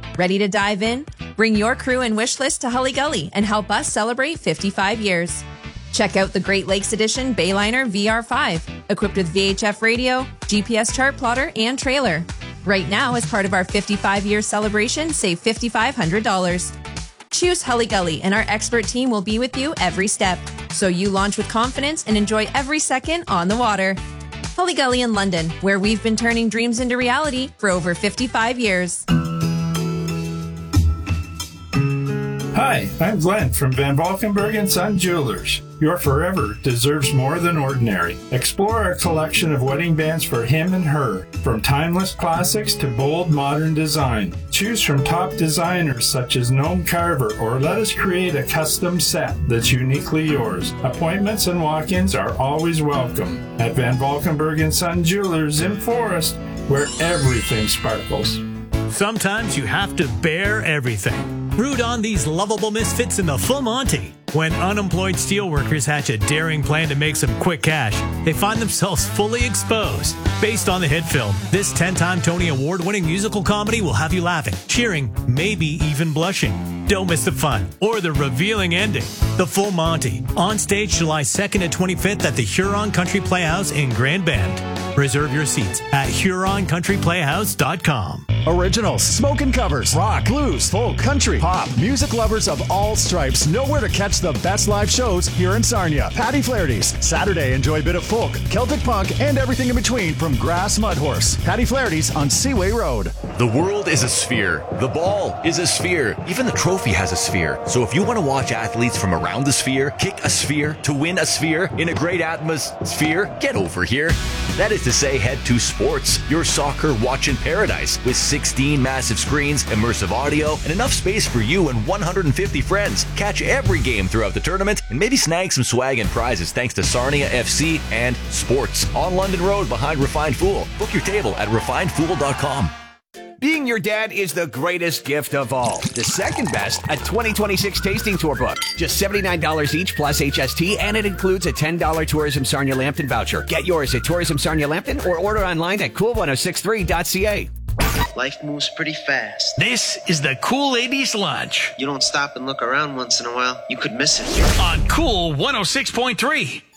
Ready to dive in? Bring your crew and wish list to Hully Gully and help us celebrate 55 years. Check out the Great Lakes Edition Bayliner VR5, equipped with VHF radio, GPS chart plotter, and trailer. Right now, as part of our 55-year celebration, save $5,500. Choose Hully Gully, and our expert team will be with you every step, so you launch with confidence and enjoy every second on the water. Hully Gully in London, where we've been turning dreams into reality for over 55 years. Hi, I'm Glenn from Van Valkenburg & Son Jewelers. Your forever deserves more than ordinary. Explore our collection of wedding bands for him and her, from timeless classics to bold modern design. Choose from top designers such as Noam Carver, or let us create a custom set that's uniquely yours. Appointments and walk-ins are always welcome at Van Valkenburg & Son Jewelers in Forest, where everything sparkles. Sometimes you have to bear everything. Root on these lovable misfits in the Full Monty. When unemployed steelworkers hatch a daring plan to make some quick cash, they find themselves fully exposed. Based on the hit film, this 10-time Tony Award-winning musical comedy will have you laughing, cheering, maybe even blushing. Don't miss the fun or the revealing ending. The Full Monty, on stage July 2nd and 25th at the Huron Country Playhouse in Grand Bend. Reserve your seats at HuronCountryPlayhouse.com. Originals, smoking covers, rock, blues, folk, country, pop, music lovers of all stripes know where to catch the best live shows here in Sarnia. Patty Flaherty's. Saturday, enjoy a bit of folk, Celtic punk, and everything in between from Grass Mud Horse. Patty Flaherty's on Seaway Road. The world is a sphere. The ball is a sphere. Even the trophy has a sphere. So if you want to watch athletes from around the sphere, kick a sphere, to win a sphere, in a great atmosphere, get over here. That is to say, head to Sports, your soccer watching paradise, with 16 massive screens, immersive audio, and enough space for you and 150 friends. Catch every game throughout the tournament and maybe snag some swag and prizes thanks to Sarnia FC and Sports on London Road behind Refined Fool. Book your table at refinedfool.com. Being your dad is the greatest gift of all. The second best, a 2026 tasting tour book. Just $79 each plus HST, and it includes a $10 Tourism Sarnia Lambton voucher. Get yours at Tourism Sarnia Lambton or order online at cool1063.ca. Life moves pretty fast. This is the Cool Ladies Lunch. You don't stop and look around once in a while, you could miss it. On Cool 106.3.